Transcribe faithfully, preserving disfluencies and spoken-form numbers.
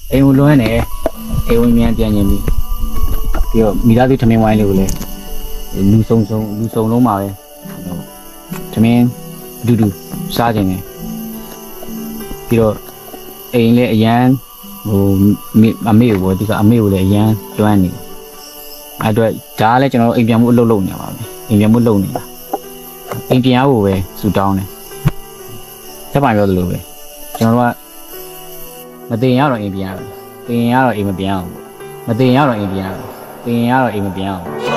အိမ်ဝင်လွှမ်းနေအိမ်ဝင်မြန်ပြန်ရင်ပြီးပြီးတော့မိသားစုထမင်းဝိုင်းလေးကိုလည်းလူစုံစုံလူစုံလုံးပါပဲထမင်းဒူဒူစားခြင်းနဲ့ပြီးတော့အိမ်လည်းအရန်ဟိုအမေကိုဒီကအမေကိုလည်းအရန်ကျွမ်းနေအဲ့တော့ဒါလည်းကျွန်တော်အိမ်ပြန်မှုအလုပ်လုပ်နေပါပဲအိမ်ပြန်မှုလုပ်နေတာအိမ်ပြန်ရဖို့ပဲစူတောင်းတယ်ဆက်ပါပြောသလိုပဲကျွန်တော်တို့ကမတင်ရတော့အိမ်ပြန်ရတင်ရတော့အိမ်မပြန်အောင်မတင်ရတော့အိမ်ပြန်ရတင်ရတော့အိမ်မပြန်အောင်